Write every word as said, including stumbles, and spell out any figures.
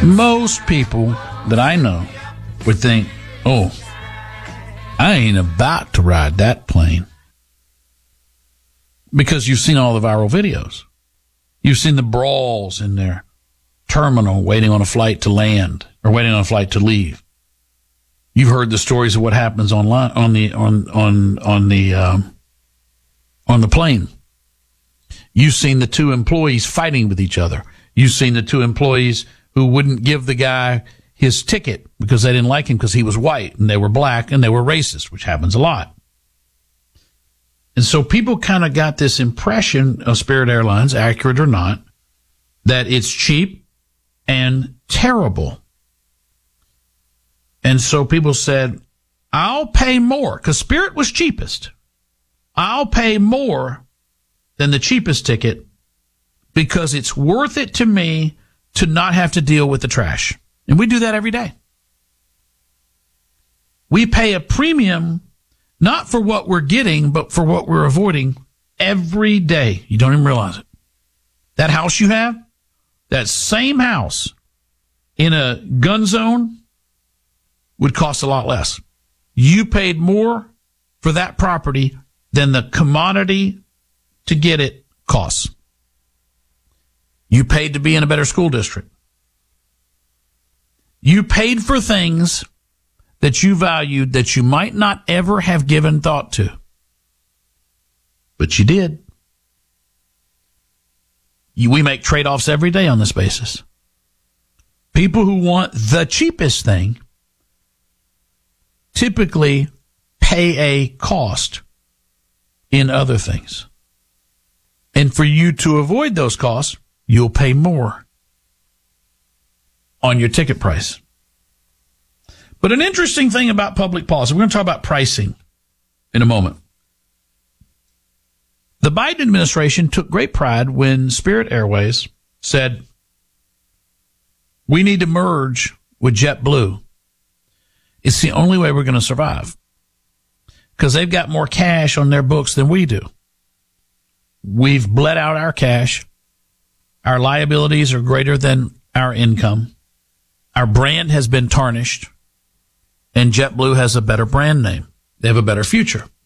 Most people that I know would think, oh, I ain't about to ride that plane. Because you've seen all the viral videos. You've seen the brawls in their terminal waiting on a flight to land or waiting on a flight to leave. You've heard the stories of what happens online on the on on on the um, on the plane. You've seen the two employees fighting with each other. You've seen the two employees who wouldn't give the guy his ticket because they didn't like him because he was white and they were black and they were racist, which happens a lot. And so people kind of got this impression of Spirit Airlines, accurate or not, that it's cheap and terrible. And so people said, I'll pay more, because Spirit was cheapest. I'll pay more than the cheapest ticket because it's worth it to me to not have to deal with the trash. And we do that every day. We pay a premium not for what we're getting, but for what we're avoiding every day. You don't even realize it. That house you have, that same house in a gun zone would cost a lot less. You paid more for that property than the commodity to get it costs. You paid to be in a better school district. You paid for things that you valued that you might not ever have given thought to. But you did. You, we make trade-offs every day on this basis. People who want the cheapest thing typically pay a cost in other things. And for you to avoid those costs, you'll pay more on your ticket price. But an interesting thing about public policy, we're going to talk about pricing in a moment. The Biden administration took great pride when Spirit Airways said, we need to merge with JetBlue. It's the only way we're going to survive because they've got more cash on their books than we do. We've bled out our cash. Our liabilities are greater than our income. Our brand has been tarnished. And JetBlue has a better brand name. They have a better future.